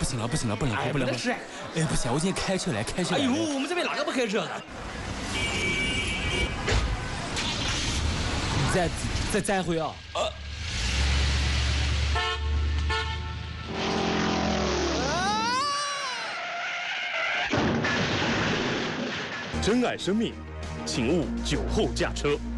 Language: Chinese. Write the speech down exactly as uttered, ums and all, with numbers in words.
行了，不行了，不能喝，不能喝。 是。 哎，不行，我今天开车来，开车来。 哎呦，我们这边哪个不开车的？ 再再再回啊！呃。 珍爱生命，请勿酒后驾车。